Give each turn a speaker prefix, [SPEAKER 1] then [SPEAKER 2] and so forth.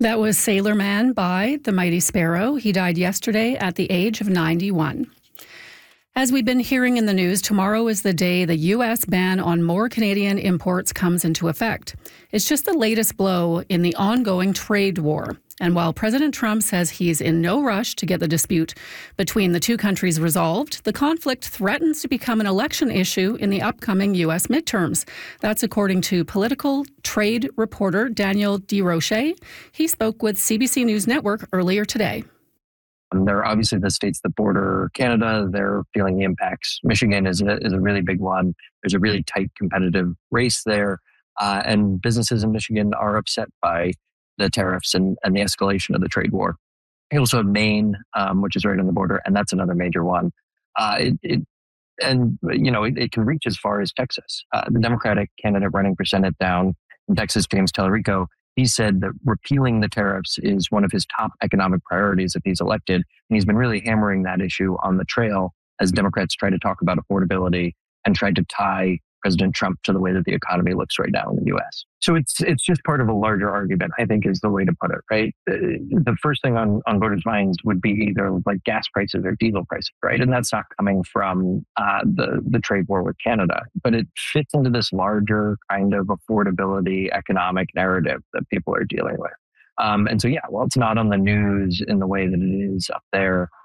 [SPEAKER 1] That was Sailor Man by The Mighty Sparrow. He died yesterday at the age of 91. As we've been hearing in the news, tomorrow is the day the U.S. ban on more Canadian imports comes into effect. It's just the latest blow in the ongoing trade war. And while President Trump says he's in no rush to get the dispute between the two countries resolved, the conflict threatens to become an election issue in the upcoming U.S. midterms. That's according to political trade reporter Daniel DeRoche. He spoke with CBC News Network earlier today.
[SPEAKER 2] There are obviously the states that border Canada. They're feeling the impacts. Michigan is a really big one. There's a really tight competitive race there. And businesses in Michigan are upset by the tariffs and the escalation of the trade war. You also have Maine, which is right on the border, and that's another major one. It can reach as far as Texas. The Democratic candidate running for Senate down in Texas, James Tallarico, he said that repealing the tariffs is one of his top economic priorities if he's elected. And he's been really hammering that issue on the trail as Democrats try to talk about affordability and try to tie President Trump to the way that the economy looks right now in the U.S. So it's just part of a larger argument, I think, is the way to put it, right? The first thing on voters' minds would be either like gas prices or diesel prices, right? And that's not coming from the trade war with Canada, but it fits into this larger kind of affordability economic narrative that people are dealing with. And so, yeah, while it's not on the news in the way that it is up there